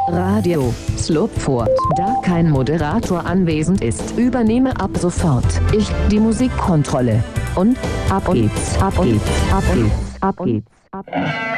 Radio Slopfort. Da kein Moderator anwesend ist, übernehme ab sofort ich die Musikkontrolle. Und ab geht's, ab geht's, ab geht's, ab geht's, ab geht's.